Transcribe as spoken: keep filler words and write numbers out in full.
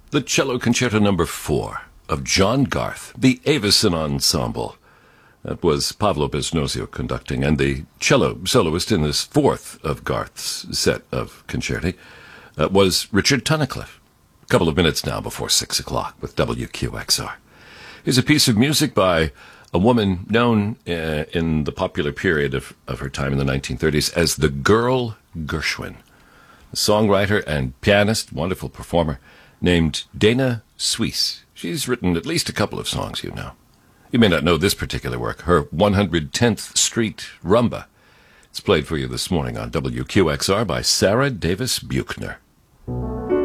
the Cello Concerto Number Four of John Garth, the Avison Ensemble. That was Pavlo Besnozio conducting, and the cello soloist in this fourth of Garth's set of concerti uh, was Richard Tunnicliffe. A couple of minutes now before six o'clock with W Q X R. Here's a piece of music by a woman known uh, in the popular period of, of her time in the nineteen thirties as the Girl Gershwin, a songwriter and pianist, wonderful performer, named Dana Suisse. She's written at least a couple of songs you know. You may not know this particular work, her one hundred tenth Street Rumba. It's played for you this morning on W Q X R by Sarah Davis Buchner.